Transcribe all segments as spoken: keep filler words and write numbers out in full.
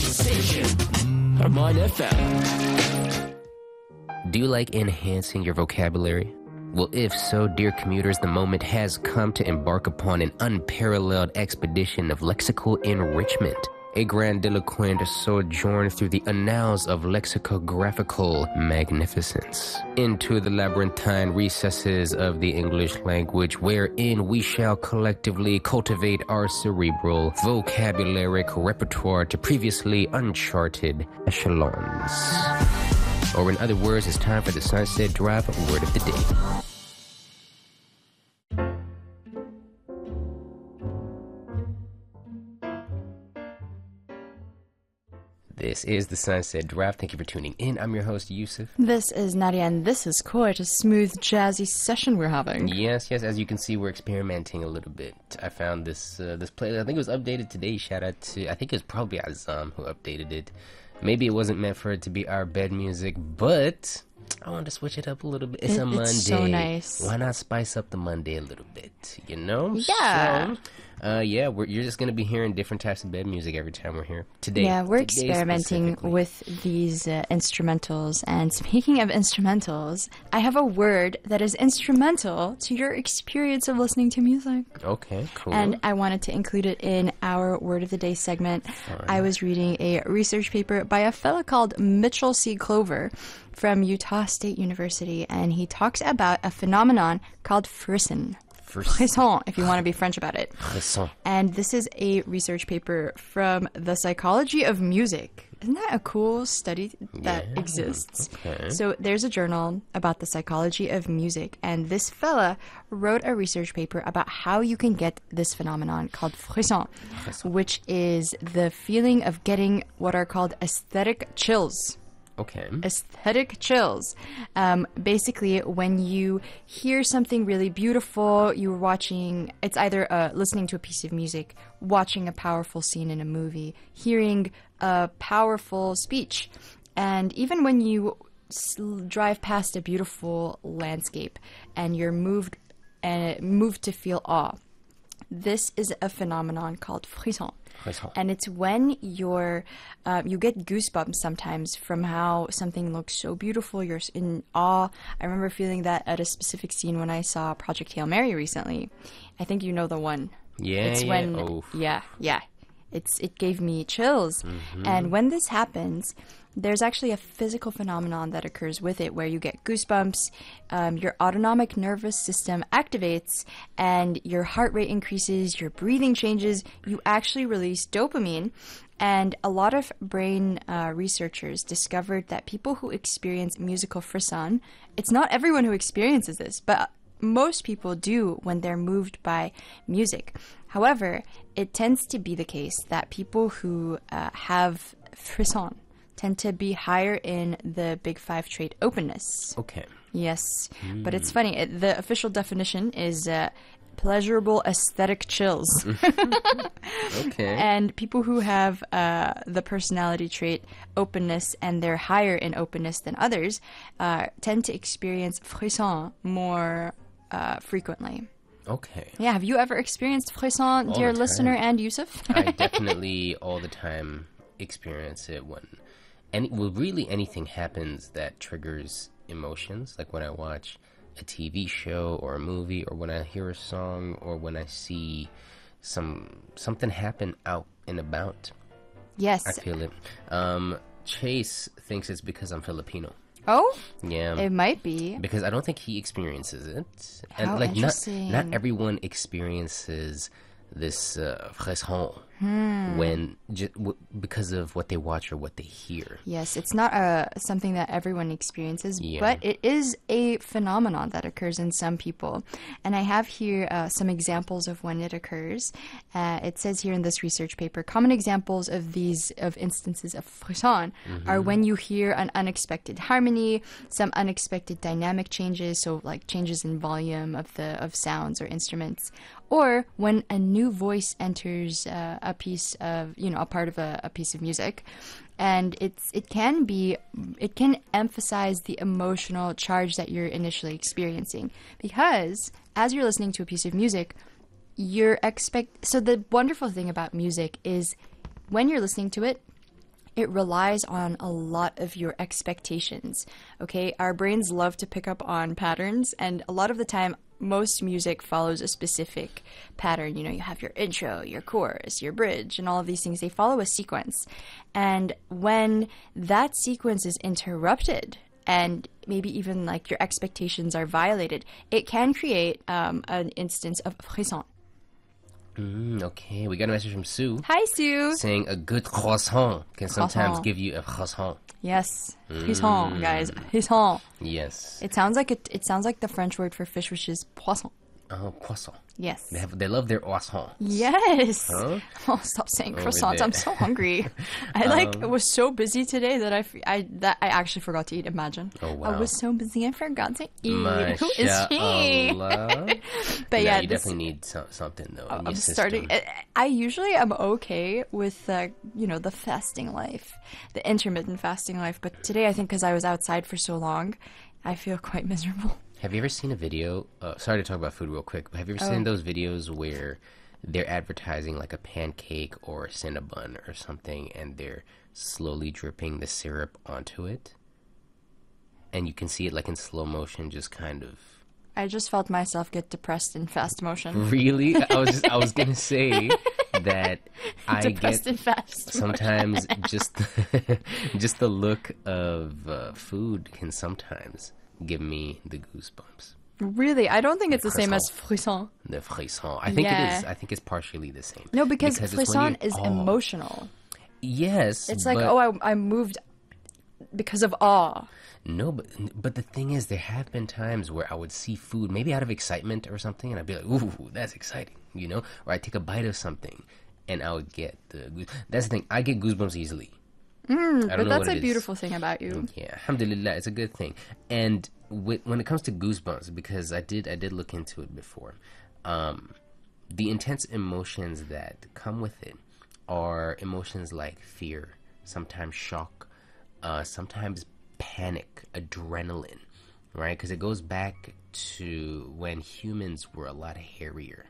Station, Harmon F M. Do you like enhancing your vocabulary? Well, if so, dear commuters, the moment has come to embark upon an unparalleled expedition of lexical enrichment. A grandiloquent sojourn through the annals of lexicographical magnificence into the labyrinthine recesses of the English language, wherein we shall collectively cultivate our cerebral vocabularic repertoire to previously uncharted echelons. Or in other words, it's time for the Sunset Drive Word of the Day. This is the Sunset Drive. Thank you for tuning in. I'm your host, Yusuf. This is Nadia, and this is quite a smooth, jazzy session we're having. Yes, yes. As you can see, we're experimenting a little bit. I found this uh, this playlist. I think it was updated today. Shout out to, I think it was probably Azam who updated it. Maybe it wasn't meant for it to be our bed music, but I wanted to switch it up a little bit. It's it, a Monday. It's so nice. Why not spice up the Monday a little bit, you know? Yeah. So, uh, yeah, we're, you're just going to be hearing different types of bed music every time we're here. Today. Yeah, we're today experimenting with these uh, instrumentals. And speaking of instrumentals, I have a word that is instrumental to your experience of listening to music. Okay, cool. And I wanted to include it in our Word of the Day segment. Fine. I was reading a research paper by a fellow called Mitchell C. Clover from Utah State University, and he talks about a phenomenon called frisson. Frisson, if you want to be French about it. Frisson. And this is a research paper from the Psychology of Music. Isn't that a cool study that Yeah, exists? okay. So there's a journal about the psychology of music, and this fella wrote a research paper about how you can get this phenomenon called frisson, which is the feeling of getting what are called aesthetic chills. Okay. Aesthetic chills. Um, basically, when you hear something really beautiful, you're watching, it's either uh, listening to a piece of music, watching a powerful scene in a movie, hearing a powerful speech. And even when you s- drive past a beautiful landscape and you're moved, uh, moved to feel awe, this is a phenomenon called frisson. And it's when you're, uh, you get goosebumps sometimes from how something looks so beautiful. You're in awe. I remember feeling that at a specific scene when I saw Project Hail Mary recently. I think you know the one. Yeah, it's yeah. when, Oof. yeah, yeah. It's it gave me chills. Mm-hmm. And when this happens, there's actually a physical phenomenon that occurs with it where you get goosebumps, um, your autonomic nervous system activates, and your heart rate increases, your breathing changes, you actually release dopamine. And a lot of brain uh, researchers discovered that people who experience musical frisson, it's not everyone who experiences this, but most people do when they're moved by music. However, it tends to be the case that people who uh, have frisson tend to be higher in the Big Five trait openness. Okay. Yes, mm. But it's funny. It, the official definition is uh, pleasurable aesthetic chills. Okay. And people who have uh, the personality trait openness and they're higher in openness than others uh, tend to experience frisson more uh, frequently. Okay. Yeah, have you ever experienced frisson, All dear the listener time. and Yusuf? I definitely all the time experience it when any well really anything happens that triggers emotions, like when I watch a T V show or a movie, or when I hear a song, or when I see some something happen out and about. Yes. I feel it. Um, Chase thinks it's because I'm Filipino. Oh? Yeah. It might be. Because I don't think he experiences it. How and like not interesting. not everyone experiences this uh, frisson Hmm. when ju- w- because of what they watch or what they hear. Yes, it's not uh, something that everyone experiences, Yeah. but it is a phenomenon that occurs in some people. And I have here uh, some examples of when it occurs. Uh, it says here in this research paper, common examples of these of instances of frisson Mm-hmm. are when you hear an unexpected harmony, some unexpected dynamic changes, so like changes in volume of the of sounds or instruments, or when a new voice enters uh, a piece of, you know, a part of a, a piece of music. And it's it can be, it can emphasize the emotional charge that you're initially experiencing. Because as you're listening to a piece of music, you're expect, so the wonderful thing about music is when you're listening to it, it relies on a lot of your expectations. Okay, our brains love to pick up on patterns, and a lot of the time, most music follows a specific pattern. You know, you have your intro, your chorus, your bridge, and all of these things. They follow a sequence. And when that sequence is interrupted, and maybe even like your expectations are violated, it can create um, an instance of frisson. Mm, okay, we got a message from Sue. Hi, Sue. Saying a good croissant can sometimes Croissant. give you a croissant. Yes, frisson, guys, frisson. Yes. It sounds like it. It sounds like the French word for fish, which is poisson. Oh, croissant. Yes. They have, they love their croissant. Yes. Huh? Oh, stop saying Over croissants. there. I'm so hungry. I like Um, was so busy today that I, f- I that I actually forgot to eat. Imagine. Oh, wow. I was so busy I forgot to eat. Who is she? Mashallah. But No, yeah, you this, definitely need so, something though. in your I'm system. starting. I, I usually am okay with uh, you know, the fasting life, the intermittent fasting life. But today I think because I was outside for so long, I feel quite miserable. Have you ever seen a video? Uh, sorry to talk about food real quick, but have you ever Oh. seen those videos where they're advertising like a pancake or a cinnabon or something, and they're slowly dripping the syrup onto it, and you can see it like in slow motion, just kind of. I just felt myself get depressed in fast motion. Really, I was just I was gonna say that I Depressed get in fast. sometimes just just the look of uh, food can sometimes give me the goosebumps. Really, I don't think it's the same as Frisson. frisson. The frisson. I think it Yeah. is. I think it's partially the same. No, because, it's when frisson you- is oh, emotional. Yes, It's like, but- oh, I, I moved because of awe. no, but but the thing is, there have been times where I would see food, maybe out of excitement or something, and I'd be like, "Ooh, that's exciting," you know, or I would take a bite of something, and I would get the. goose- That's the thing. I get goosebumps easily. I don't But know that's what a it is. beautiful thing about you. Yeah, alhamdulillah, it's a good thing. And with, when it comes to goosebumps, because I did I did look into it before, um, the intense emotions that come with it are emotions like fear, sometimes shock, uh, sometimes panic, adrenaline, right? Because it goes back to when humans were a lot hairier.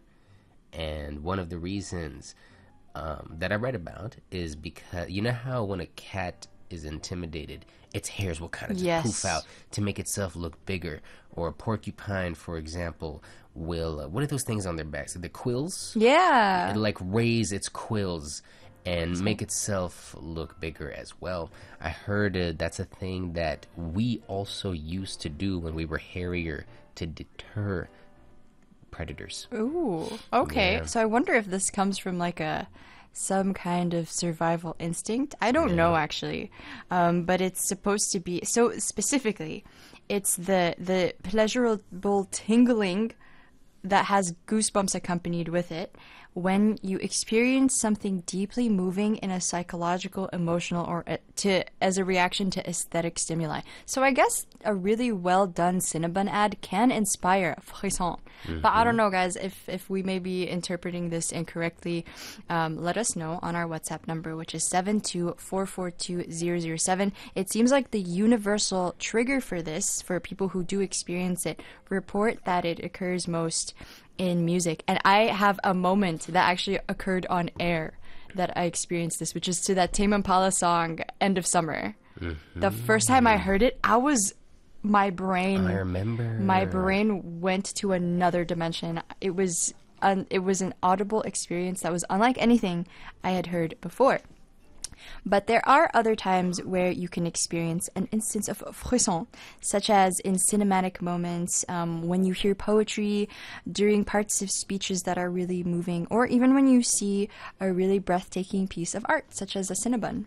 And one of the reasons um, that I read about is because you know how when a cat is intimidated, its hairs will kind of just Yes. poof out to make itself look bigger. Or a porcupine, for example, will uh, what are those things on their backs? The quills. Yeah. It'll like raise its quills and make itself look bigger as well. I heard uh, that's a thing that we also used to do when we were hairier to deter predators. Ooh. Okay. Yeah. So I wonder if this comes from like a some kind of survival instinct. I don't know actually, um, but it's supposed to be. So specifically, it's the the pleasurable tingling that has goosebumps accompanied with it when you experience something deeply moving in a psychological, emotional, or uh, to as a reaction to aesthetic stimuli. So I guess a really well done Cinnabon ad can inspire frisson. But I don't know, guys, if if we may be interpreting this incorrectly, um, let us know on our WhatsApp number, which is seven two four four two zero zero seven. It seems like the universal trigger for this, for people who do experience it, report that it occurs most in music. And I have a moment that actually occurred on air that I experienced this, which is to that Tame Impala song, End of Summer. The first time I heard it, I was, my brain, I remember. my brain went to another dimension. It was, an, it was an audible experience that was unlike anything I had heard before. But there are other times where you can experience an instance of frisson, such as in cinematic moments, um, when you hear poetry, during parts of speeches that are really moving, or even when you see a really breathtaking piece of art, such as a Cinnabon.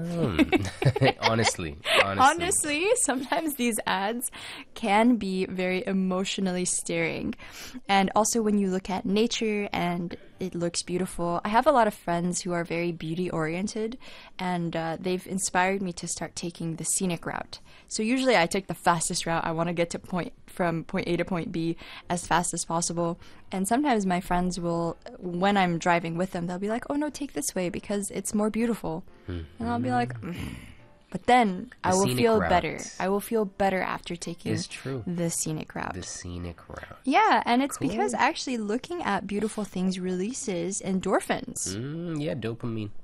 Yeah. honestly, honestly. Honestly, sometimes these ads can be very emotionally stirring. And also when you look at nature and it looks beautiful. I have a lot of friends who are very beauty oriented, and uh, they've inspired me to start taking the scenic route. So usually I take the fastest route. I want to get to point from point A to point B as fast as possible. And sometimes my friends will, when I'm driving with them, they'll be like, "Oh no, take this way because it's more beautiful." Mm-hmm. And I'll be like, mm. But then The I will scenic feel route better. I will feel better after taking Is true. the scenic route. The scenic route. Yeah, and it's Cool. because actually looking at beautiful things releases endorphins. Mm, yeah, dopamine.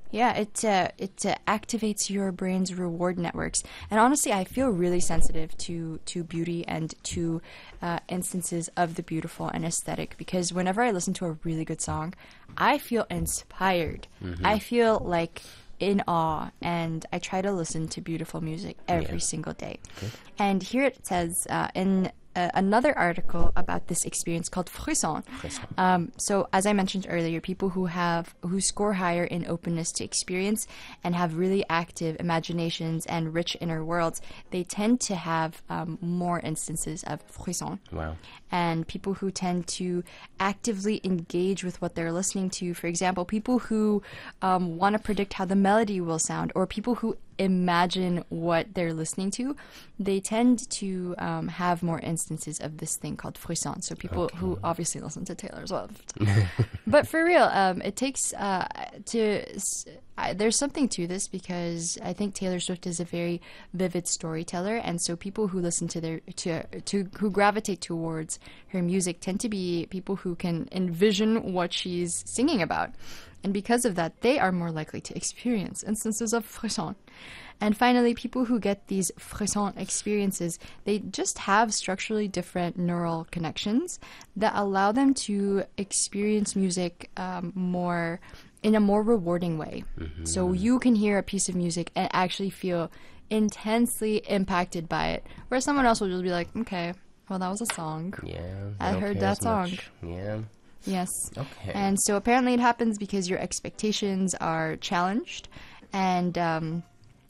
Yeah, it uh, it uh, activates your brain's reward networks, and honestly, I feel really sensitive to to beauty and to uh, instances of the beautiful and aesthetic because whenever I listen to a really good song, I feel inspired. Mm-hmm. I feel like in awe, and I try to listen to beautiful music every yeah. single day. Okay. And here it says uh, in uh, another article about this experience called frisson. frisson. Um, so as I mentioned earlier, people who have who score higher in openness to experience and have really active imaginations and rich inner worlds, they tend to have um, more instances of frisson. Wow. And people who tend to actively engage with what they're listening to, for example, people who um, want to predict how the melody will sound, or people who imagine what they're listening to, they tend to um, have more instances of this thing called frisson. So people okay. who obviously listen to Taylor Swift. But for real, um, it takes uh, to... I, there's something to this because I think Taylor Swift is a very vivid storyteller, and so people who listen to their to to who gravitate towards her music tend to be people who can envision what she's singing about, and because of that, they are more likely to experience instances of frisson. And finally, people who get these frisson experiences, they just have structurally different neural connections that allow them to experience music um, more. in a more rewarding way. Mm-hmm. So you can hear a piece of music and actually feel intensely impacted by it, whereas someone else will just be like, okay, well, that was a song. Yeah. I heard that song. Much. Yeah. Yes. Okay. And so apparently it happens because your expectations are challenged, and um,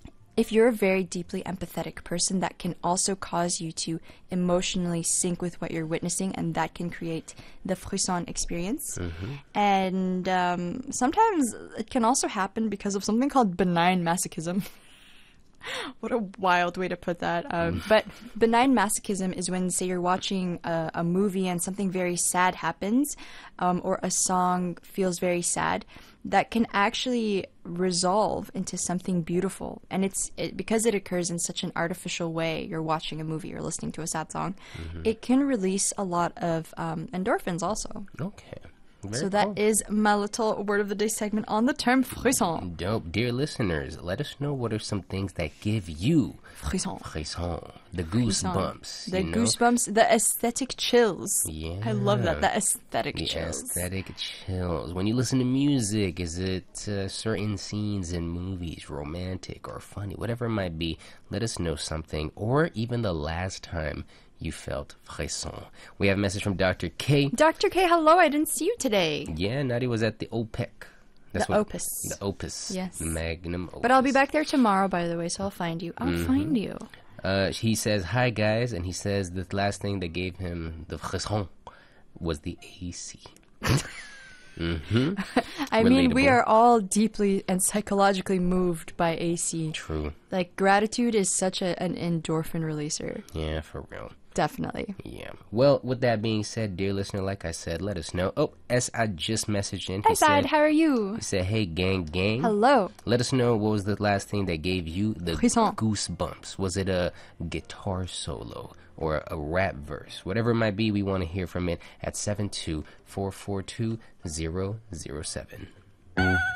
if you're a very deeply empathetic person, that can also cause you to emotionally sync with what you're witnessing, and that can create the frisson experience. Mm-hmm. And um, sometimes it can also happen because of something called benign masochism. What a wild way to put that. Um, but benign masochism is when, say, you're watching a, a movie and something very sad happens, um, or a song feels very sad, that can actually resolve into something beautiful. And it's it, because it occurs in such an artificial way, you're watching a movie or listening to a sad song, mm-hmm. it can release a lot of um, endorphins also. Okay. Very so that cool. is my little word of the day segment on the term frisson. Dope. Dear listeners, let us know what are some things that give you frisson. Frisson. The goosebumps. The you know? goosebumps, the aesthetic chills. Yeah. I love that. The aesthetic the chills. aesthetic chills. When you listen to music, is it uh, certain scenes in movies, romantic or funny, whatever it might be, let us know something. Or even the last time you felt frisson. We have a message from Doctor K. Doctor K, hello. I didn't see you today. Yeah, Nadia was at the OPEC. That's the what, Opus. The Opus. Yes. The Magnum Opus. But I'll be back there tomorrow, by the way, so I'll find you. I'll mm-hmm. find you. Uh, he says, hi, guys. And he says the last thing that gave him the frisson was the A C. Mm-hmm. I Relatable. mean, we are all deeply and psychologically moved by A C. True. Like, gratitude is such a, an endorphin releaser. Yeah, for real. Definitely. Yeah. Well, with that being said, dear listener, like I said, let us know. Oh, S-I just messaged in. He said, how are you? He said, hey, gang, gang. Hello. Let us know what was the last thing that gave you the frisson. Goosebumps. Was it a guitar solo or a rap verse? Whatever it might be, we want to hear from it at seven two four four two zero zero seven.